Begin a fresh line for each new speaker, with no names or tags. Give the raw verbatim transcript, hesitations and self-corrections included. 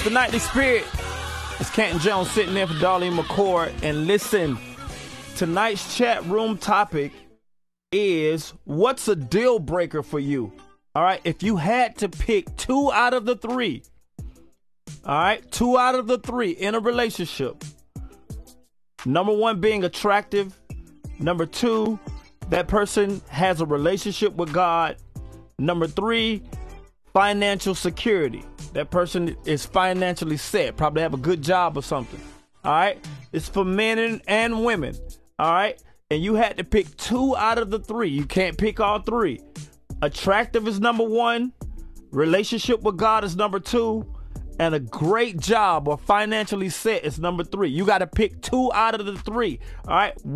the Nightly Spirit. It's Canton Jones sitting there for Darlene McCord. And listen, tonight's chat room topic is, what's a deal breaker for you? All right, if you had to pick two out of the three, all right, two out of the three in a relationship. Number one, being attractive. Number two, that person has a relationship with God. Number three, financial security. That person is financially set, probably have a good job or something. All right, it's for men and, and women. All right, and you had to pick two out of the three. You can't pick all three. Attractive is number one. Relationship with God is number two. And a great job or financially set is number three. You got to pick two out of the three. All right.